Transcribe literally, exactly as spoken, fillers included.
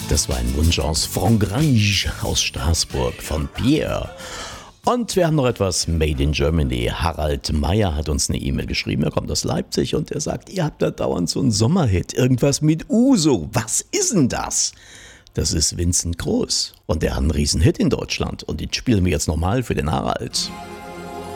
Das war ein Wunsch aus Frankreich, aus Straßburg von Pierre. Und wir haben noch etwas Made in Germany. Harald Meyer hat uns eine E-Mail geschrieben. Er kommt aus Leipzig und er sagt, ihr habt da dauernd so einen Sommerhit. Irgendwas mit Uso. Was ist denn das? Das ist Vincent Groß. Und der hat einen riesen Hit in Deutschland. Und den spielen wir jetzt nochmal für den Harald.